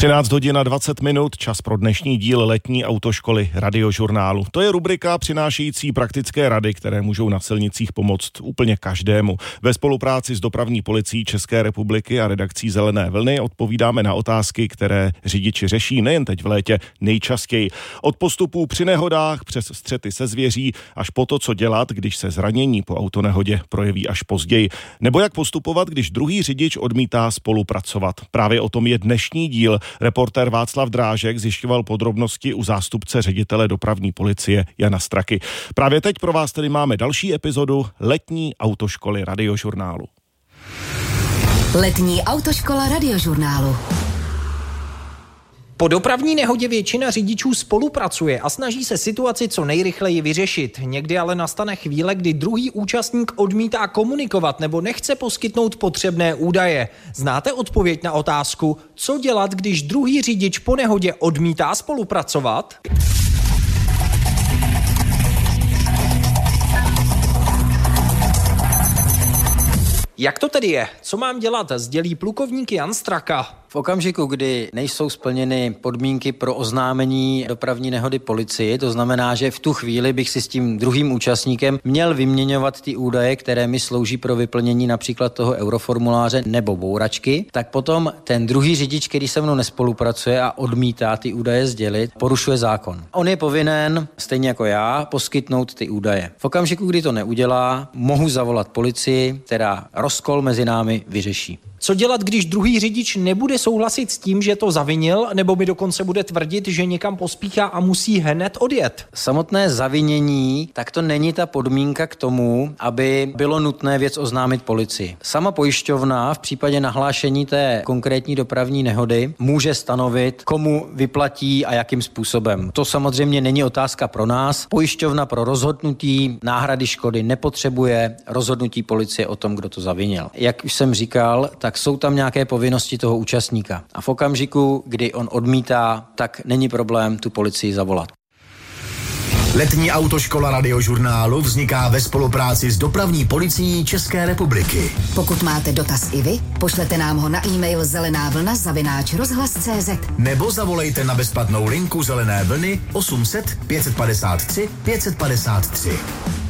13 hodin a 20 minut, čas pro dnešní díl letní autoškoly Radiožurnálu. To je rubrika přinášející praktické rady, které můžou na silnicích pomoct úplně každému. Ve spolupráci s dopravní policií České republiky a redakcí Zelené vlny odpovídáme na otázky, které řidiči řeší nejen teď v létě nejčastěji. Od postupů při nehodách přes střety se zvěří až po to, co dělat, když se zranění po autonehodě projeví až později. Nebo jak postupovat, když druhý řidič odmítá spolupracovat. Právě o tom je dnešní díl. Reportér Václav Drážek zjišťoval podrobnosti u zástupce ředitele dopravní policie Jana Straky. Právě teď pro vás tedy máme další epizodu letní autoškoly Radiožurnálu. Letní autoškola Radiožurnálu. Po dopravní nehodě většina řidičů spolupracuje a snaží se situaci co nejrychleji vyřešit. Někdy ale nastane chvíle, kdy druhý účastník odmítá komunikovat nebo nechce poskytnout potřebné údaje. Znáte odpověď na otázku, co dělat, když druhý řidič po nehodě odmítá spolupracovat? Jak to tedy je? Co mám dělat? Sdělí plukovník Jan Straka. V okamžiku, kdy nejsou splněny podmínky pro oznámení dopravní nehody policii, to znamená, že v tu chvíli bych si s tím druhým účastníkem měl vyměňovat ty údaje, které mi slouží pro vyplnění například toho euroformuláře nebo bouračky, tak potom ten druhý řidič, který se mnou nespolupracuje a odmítá ty údaje sdělit, porušuje zákon. On je povinen, stejně jako já, poskytnout ty údaje. V okamžiku, kdy to neudělá, mohu zavolat policii, která rozkol mezi námi vyřeší. Co dělat, když druhý řidič nebude souhlasit s tím, že to zavinil, nebo mi dokonce bude tvrdit, že někam pospíchá a musí hned odjet? Samotné zavinění, tak to není ta podmínka k tomu, aby bylo nutné věc oznámit policii. Sama pojišťovna v případě nahlášení té konkrétní dopravní nehody může stanovit, komu vyplatí a jakým způsobem. To samozřejmě není otázka pro nás. Pojišťovna pro rozhodnutí náhrady škody nepotřebuje rozhodnutí policie o tom, kdo to zavinil. Jak už jsem říkal, tak jsou tam nějaké povinnosti toho účastníka. A v okamžiku, kdy on odmítá, tak není problém tu policii zavolat. Letní autoškola Radiožurnálu vzniká ve spolupráci s dopravní policií České republiky. Pokud máte dotaz i vy, pošlete nám ho na e-mail zelenávlna@rozhlas.cz nebo zavolejte na bezplatnou linku Zelené vlny 800 553 553.